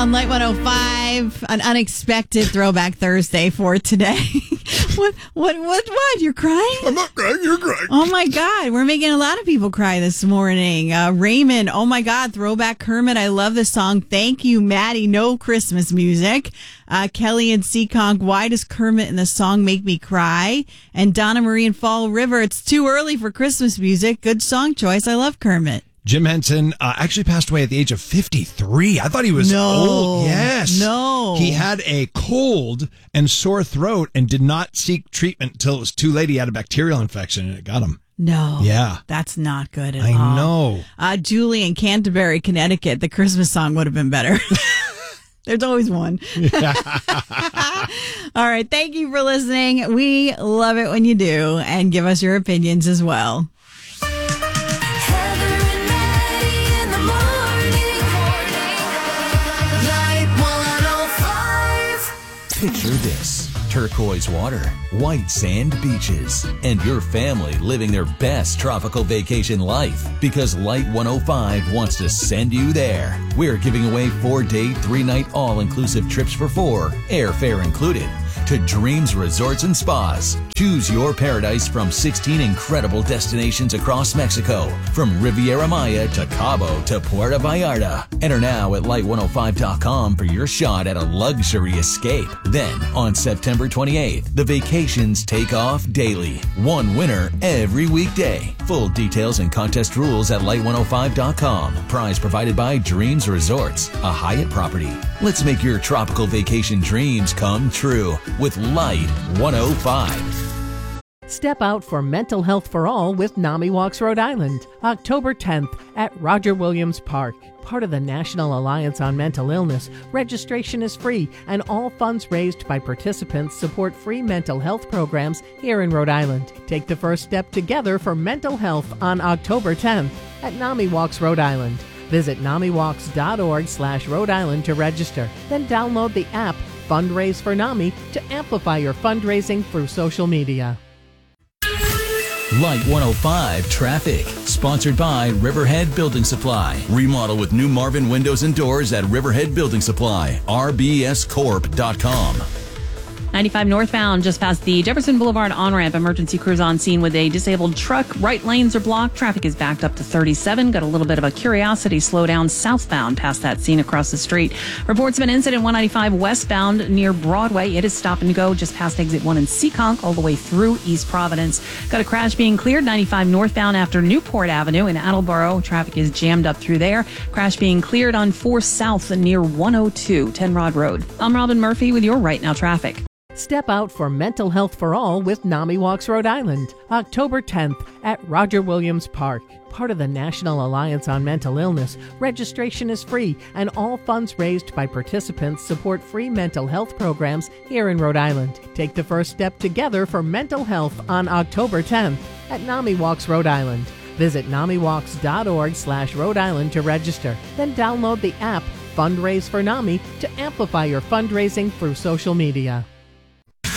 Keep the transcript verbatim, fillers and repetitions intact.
on Light one oh five, an unexpected Throwback Thursday for today. what, what, what, what? You're crying? I'm not crying, you're crying. Oh my God, we're making a lot of people cry this morning. Uh, Raymond, oh my God, Throwback Kermit, I love this song. Thank you, Maddie, no Christmas music. Uh, Kelly and Seekonk, why does Kermit in the song make me cry? And Donna Marie and Fall River, it's too early for Christmas music. Good song choice, I love Kermit. Jim Henson uh, actually passed away at the age of fifty-three. I thought he was no, old. Yes. No. He had a cold and sore throat and did not seek treatment until it was too late. He had a bacterial infection and it got him. No. Yeah. That's not good at I all. I know. Uh, Julie in Canterbury, Connecticut, the Christmas song would have been better. There's always one. All right. Thank you for listening. We love it when you do, and give us your opinions as well. Picture this: turquoise water, white sand beaches, and your family living their best tropical vacation life. Because Light one oh five wants to send you there. We're giving away four-day, three-night all-inclusive trips for four, airfare included, to Dreams Resorts and Spas. Choose your paradise from sixteen incredible destinations across Mexico, from Riviera Maya to Cabo to Puerto Vallarta. Enter now at light one oh five dot com for your shot at a luxury escape. Then, on September twenty-eighth, the vacations take off daily. One winner every weekday. Full details and contest rules at light one oh five dot com. Prize provided by Dreams Resorts, a Hyatt property. Let's make your tropical vacation dreams come true with Light one oh five. Step out for Mental Health for All with NAMI Walks Rhode Island, October tenth at Roger Williams Park. Part of the National Alliance on Mental Illness, registration is free, and all funds raised by participants support free mental health programs here in Rhode Island. Take the first step together for mental health on October tenth at NAMI Walks Rhode Island. Visit namiwalks.org slash Rhode Island to register. Then download the app Fundraise for NAMI to amplify your fundraising through social media. Light one oh five Traffic, sponsored by Riverhead Building Supply. Remodel with new Marvin windows and doors at Riverhead Building Supply, r b s corp dot com. ninety-five northbound, just past the Jefferson Boulevard on-ramp. Emergency crews on scene with a disabled truck. Right lanes are blocked. Traffic is backed up to thirty-seven. Got a little bit of a curiosity slowdown southbound past that scene across the street. Reports of an incident one ninety-five westbound near Broadway. It is stop and go just past exit one in Seekonk all the way through East Providence. Got a crash being cleared ninety-five northbound after Newport Avenue in Attleboro. Traffic is jammed up through there. Crash being cleared on four south near one oh two Ten Rod Road. I'm Robin Murphy with your Right Now traffic. Step out for Mental Health for All with NAMI Walks Rhode Island, October tenth at Roger Williams Park. Part of the National Alliance on Mental Illness, registration is free, and all funds raised by participants support free mental health programs here in Rhode Island. Take the first step together for mental health on October tenth at NAMI Walks Rhode Island. Visit namiwalks.org slash Rhode Island to register. Then download the app Fundraise for NAMI to amplify your fundraising through social media.